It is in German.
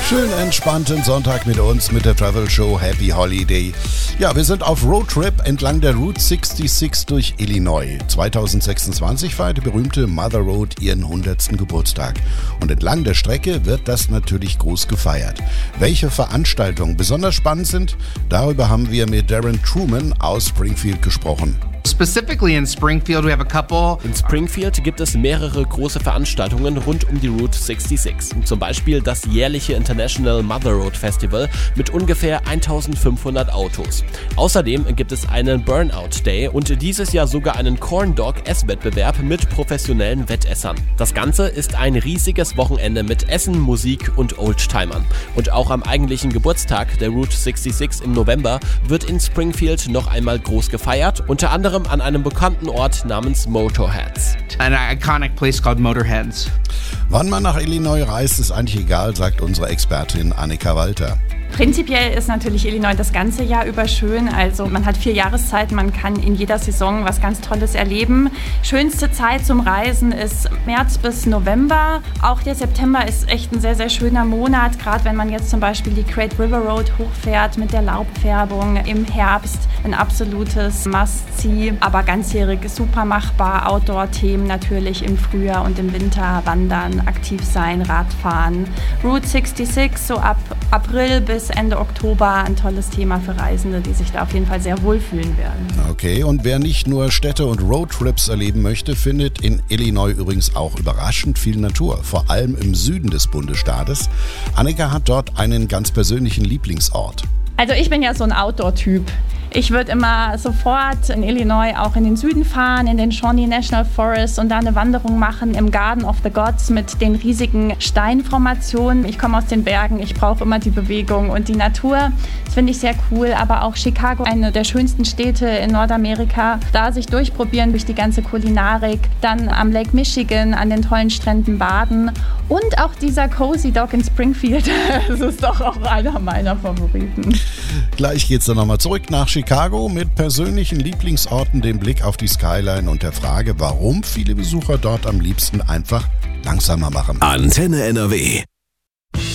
Schön entspannten Sonntag mit uns, mit der Travel Show Happy Holiday. Ja, wir sind auf Roadtrip entlang der Route 66 durch Illinois. 2026 feiert die berühmte Mother Road ihren 100. Geburtstag. Und entlang der Strecke wird das natürlich groß gefeiert. Welche Veranstaltungen besonders spannend sind, darüber haben wir mit Darren Truman aus Springfield gesprochen. Specifically in Springfield, we have a couple. In Springfield gibt es mehrere große Veranstaltungen rund um die Route 66. Zum Beispiel das jährliche International Mother Road Festival mit ungefähr 1500 Autos. Außerdem gibt es einen Burnout Day und dieses Jahr sogar einen Corn Dog Esswettbewerb mit professionellen Wettessern. Das Ganze ist ein riesiges Wochenende mit Essen, Musik und Oldtimern. Und auch am eigentlichen Geburtstag der Route 66 im November wird in Springfield noch einmal groß gefeiert, unter anderem an einem bekannten Ort namens Motorheads. An iconic place called Motorheads. Wann man nach Illinois reist, ist eigentlich egal, sagt unsere Expertin Annika Walter. Prinzipiell ist natürlich Illinois das ganze Jahr über schön. Also man hat 4 Jahreszeiten, man kann in jeder Saison was ganz Tolles erleben. Schönste Zeit zum Reisen ist März bis November. Auch der September ist echt ein sehr, sehr schöner Monat. Gerade wenn man jetzt zum Beispiel die Great River Road hochfährt mit der Laubfärbung im Herbst. Ein absolutes Must-See, aber ganzjährig super machbar. Outdoor-Themen natürlich im Frühjahr und im Winter. Wandern, aktiv sein, Radfahren. Route 66 so ab April bis Ende Oktober ein tolles Thema für Reisende, die sich da auf jeden Fall sehr wohlfühlen werden. Okay, und wer nicht nur Städte und Roadtrips erleben möchte, findet in Illinois übrigens auch überraschend viel Natur, vor allem im Süden des Bundesstaates. Annika hat dort einen ganz persönlichen Lieblingsort. Also ich bin ja so ein Outdoor-Typ. Ich würde immer sofort in Illinois auch in den Süden fahren, in den Shawnee National Forest und da eine Wanderung machen im Garden of the Gods mit den riesigen Steinformationen. Ich komme aus den Bergen, ich brauche immer die Bewegung und die Natur. Das finde ich sehr cool, aber auch Chicago, eine der schönsten Städte in Nordamerika, da sich durchprobieren durch die ganze Kulinarik, dann am Lake Michigan, an den tollen Stränden baden und auch dieser Cozy Dog in Springfield. Das ist doch auch einer meiner Favoriten. Gleich geht's dann nochmal zurück nach Chicago mit persönlichen Lieblingsorten, dem Blick auf die Skyline und der Frage, warum viele Besucher dort am liebsten einfach langsamer machen. Antenne NRW